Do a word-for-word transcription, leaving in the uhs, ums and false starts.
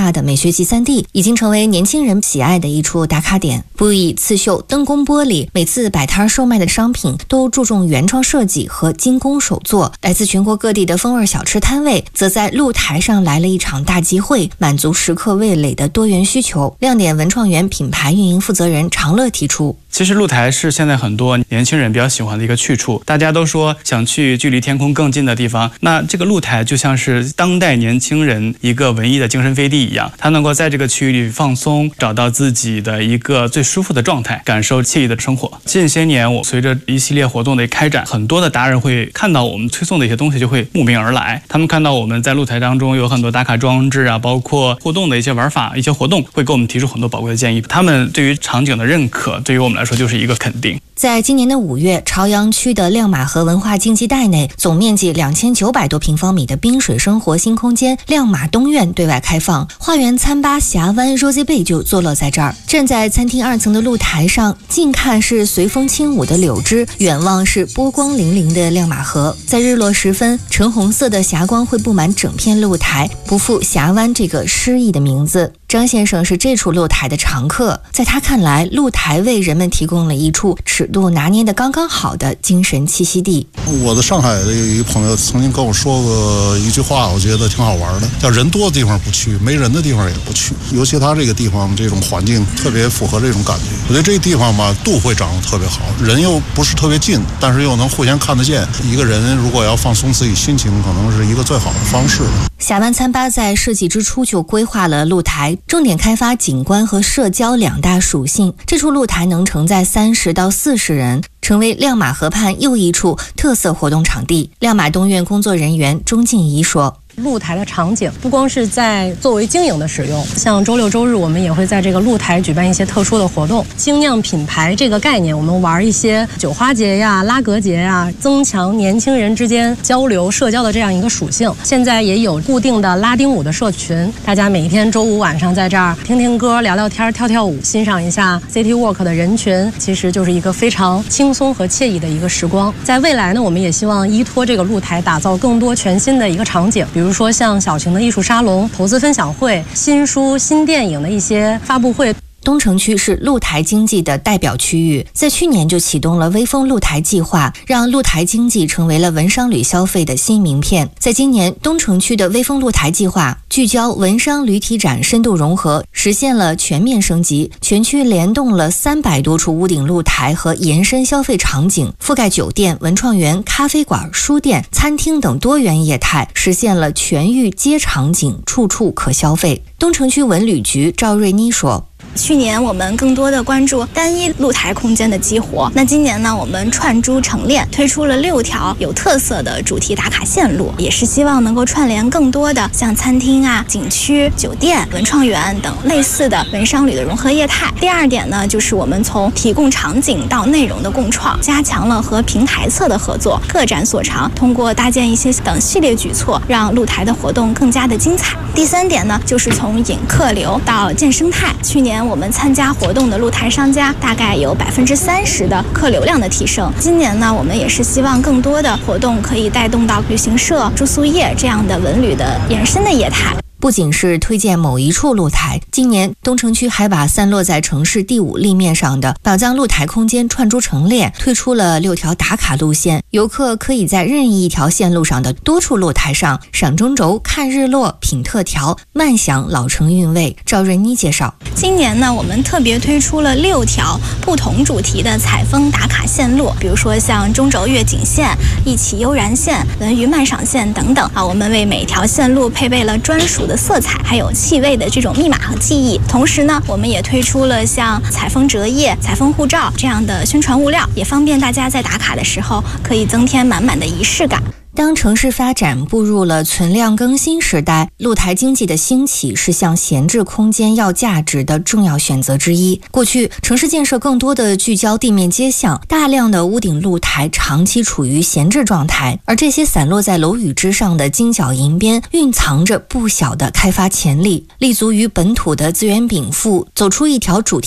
大的美学集散地，已经成为年轻人喜爱的一处打卡点。不以刺绣、灯工玻璃，每次摆摊售卖的商品都注重原创设计和精工手作。来自全国各地的风味小吃摊位则在露台上来了一场大集会，满足食客味蕾的多元需求。亮点文创园品牌运营负责人常乐提出， 其实露台是现在很多年轻人比较喜欢的一个去处，大家都说想去距离天空更近的地方，那这个露台就像是当代年轻人一个文艺的精神飞地一样，它能够在这个区域里放松，找到自己的一个最舒服的状态，感受惬意的生活。近些年我随着一系列活动的开展，很多的达人会看到我们推送的一些东西就会慕名而来，他们看到我们在露台当中有很多打卡装置啊，包括互动的一些玩法、一些活动，会给我们提出很多宝贵的建议。他们对于场景的认可，对于我们来说就是一个肯定。 在今年的五月，朝阳区的亮马河文化经济带内，总面积两千九百多平方米的滨水生活新空间亮马东苑对外开放，花园餐吧峡湾 Rosy Bay 就坐落在这儿。站在餐厅二层的露台上，近看是随风轻舞的柳枝，远望是波光粼粼的亮马河。在日落时分，橙红色的霞光会布满整片露台，不负峡湾这个诗意的名字。张先生是这处露台的常客，在他看来，露台为人们提供了一处尺度拿捏得刚刚好的精神栖息地。 我的上海的一个朋友曾经跟我说过一句话，我觉得挺好玩的，叫人多的地方不去，没人的地方也不去。尤其他这个地方这种环境特别符合这种感觉。我觉得这个地方吧，度会掌握特别好，人又不是特别近，但是又能互相看得见。一个人如果要放松自己心情，可能是一个最好的方式。 峡湾餐吧在设计之初就规划了露台，重点开发景观和社交两大属性。这处露台能承载三十到四十人，成为亮马河畔又一处特色活动场地。亮马东苑工作人员钟静怡说， 露台的场景不光是在作为经营的使用，像周六周日我们也会在这个露台举办一些特殊的活动。精酿品牌这个概念，我们玩一些酒花节呀、拉格节呀，增强年轻人之间交流社交的这样一个属性。现在也有固定的拉丁舞的社群，大家每天周五晚上在这儿听听歌、聊聊天、跳跳舞，欣赏一下 City Walk 的人群，其实就是一个非常轻松和惬意的一个时光。在未来呢，我们也希望依托这个露台打造更多全新的一个场景，比如比如说像小型的艺术沙龙、投资分享会、新书、新电影的一些发布会。 东城区是露台经济的代表区域，在去年就启动了微风露台计划，让露台经济成为了文商旅消费的新名片。在今年，东城区的微风露台计划聚焦文商旅体展深度融合，实现了全面升级。全区联动了三百多处屋顶露台和延伸消费场景，覆盖酒店、文创园、咖啡馆、书店、餐厅等多元业态，实现了全域街场景，处处可消费。东城区文旅局赵瑞妮说， 去年我们更多的关注单一露台空间的激活，那今年呢，我们串珠成链，推出了六条有特色的主题打卡线路，也是希望能够串联更多的像餐厅啊、景区、酒店、文创园等类似的文商旅的融合业态。第二点呢，就是我们从提供场景到内容的共创，加强了和平台侧的合作，各展所长，通过搭建一些等系列举措，让露台的活动更加的精彩。第三点呢，就是从引客流到建生态，去年我们参加活动的露台商家大概有百分之三十的客流量的提升。今年呢，我们也是希望更多的活动可以带动到旅行社、住宿业这样的文旅的延伸的业态。 不仅是推荐某一处露台，今年东城区还把散落在城市第五立面上的宝藏露台空间串珠成链，推出了六条打卡路线，游客可以在任意一条线路上的多处露台上赏中轴、看日落、品特调，慢享老城韵味。赵瑞妮介绍， 今年呢，我们特别推出了六条不同主题的采风打卡线路，比如说像中轴悦景线、一起悠然线、文娱慢赏线等等啊，我们为每条线路配备了专属的色彩还有气味的这种密码和记忆。同时呢，我们也推出了像采风折页、采风护照这样的宣传物料，也方便大家在打卡的时候可以增添满满的仪式感。 当城市发展步入了存量更新时代，露台经济的兴起是向闲置空间要价值的重要选择之一。过去，城市建设更多的聚焦地面街巷，大量的屋顶露台长期处于闲置状态，而这些散落在楼宇之上的金角银边，蕴藏着不小的开发潜力。立足于本土的资源禀赋，走出一条主题